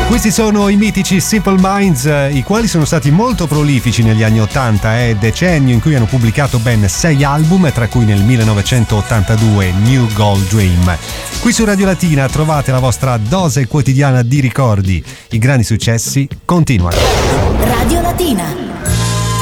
Questi sono i mitici Simple Minds, i quali sono stati molto prolifici negli anni 80, decennio in cui hanno pubblicato ben 6 album, tra cui nel 1982 New Gold Dream. Qui su Radio Latina trovate la vostra dose quotidiana di ricordi. I grandi successi continuano. Radio Latina.